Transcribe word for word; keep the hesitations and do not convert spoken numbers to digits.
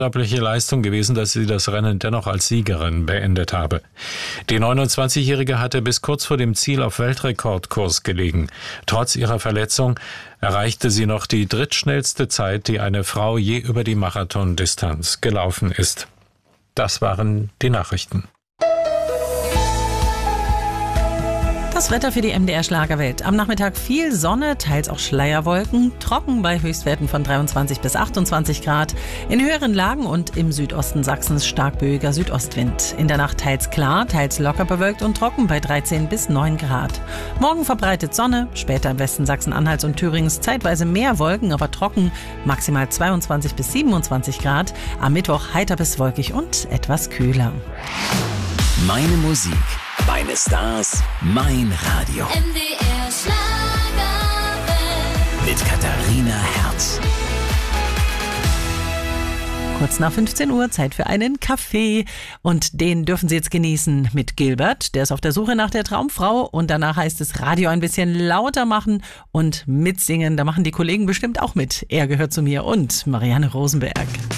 unglaubliche Leistung gewesen, dass sie das Rennen dennoch als Siegerin beendet habe. Die neunundzwanzigjährige hatte bis kurz vor dem Ziel auf Weltrekordkurs gelegen. Trotz ihrer Verletzung erreichte sie noch die drittschnellste Zeit, die eine Frau je über die Marathondistanz gelaufen ist. Das waren die Nachrichten. Das Wetter für die M D R Schlagerwelt. Am Nachmittag viel Sonne, teils auch Schleierwolken, trocken bei Höchstwerten von dreiundzwanzig bis achtundzwanzig Grad. In höheren Lagen und im Südosten Sachsens stark böiger Südostwind. In der Nacht teils klar, teils locker bewölkt und trocken bei dreizehn bis neun Grad. Morgen verbreitet Sonne, später im Westen Sachsen-Anhalts und Thürings zeitweise mehr Wolken, aber trocken, maximal zweiundzwanzig bis siebenundzwanzig Grad. Am Mittwoch heiter bis wolkig und etwas kühler. Meine Musik, meine Stars, mein Radio. M D R Schlagerwelt. Mit Katharina Herz. Kurz nach fünfzehn Uhr, Zeit für einen Kaffee. Und den dürfen Sie jetzt genießen mit Gilbert. Der ist auf der Suche nach der Traumfrau. Und danach heißt es Radio ein bisschen lauter machen und mitsingen. Da machen die Kollegen bestimmt auch mit. Er gehört zu mir und Marianne Rosenberg.